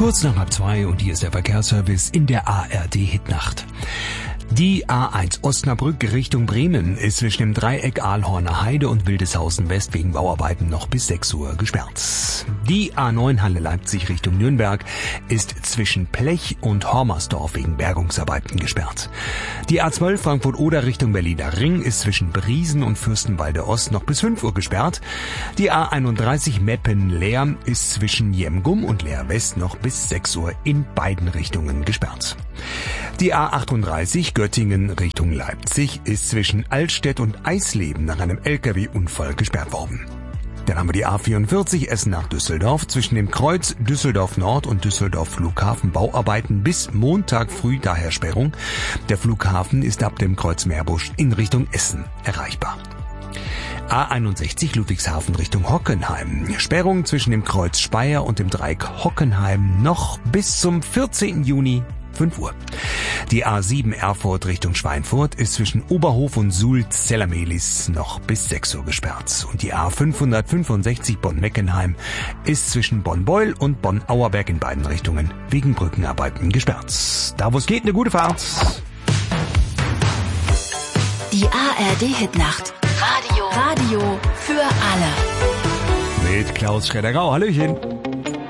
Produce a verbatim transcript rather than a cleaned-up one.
Kurz nach halb zwei und hier ist der Verkehrsservice in der A R D-Hitnacht. Die A eins Osnabrück Richtung Bremen ist zwischen dem Dreieck Aalhorner Heide und Wildeshausen West wegen Bauarbeiten noch bis sechs Uhr gesperrt. Die A neun Halle Leipzig Richtung Nürnberg ist zwischen Plech und Hormersdorf wegen Bergungsarbeiten gesperrt. Die A zwölf Frankfurt-Oder Richtung Berliner Ring ist zwischen Briesen und Fürstenwalde Ost noch bis fünf Uhr gesperrt. Die A einunddreißig Meppen-Leer ist zwischen Jemgum und Leer West noch bis sechs Uhr in beiden Richtungen gesperrt. Die A achtunddreißig Göttingen Richtung Leipzig ist zwischen Altstedt und Eisleben nach einem L K W-Unfall gesperrt worden. Dann haben wir die A vierundvierzig Essen nach Düsseldorf zwischen dem Kreuz Düsseldorf Nord und Düsseldorf Flughafen Bauarbeiten bis Montag früh, daher Sperrung. Der Flughafen ist ab dem Kreuz Meerbusch in Richtung Essen erreichbar. A einundsechzig Ludwigshafen Richtung Hockenheim. Sperrung zwischen dem Kreuz Speyer und dem Dreieck Hockenheim noch bis zum vierzehnten Juni fünf Uhr. Die A sieben Erfurt Richtung Schweinfurt ist zwischen Oberhof und Suhl-Zellermelis noch bis sechs Uhr gesperrt. Und die A fünfhundertfünfundsechzig Bonn-Meckenheim ist zwischen Bonn-Beul und Bonn-Auerberg in beiden Richtungen wegen Brückenarbeiten gesperrt. Da wo es geht, eine gute Fahrt. Die A R D-Hitnacht. Radio. Radio für alle. Mit Klaus Schredder-Grau. Hallöchen.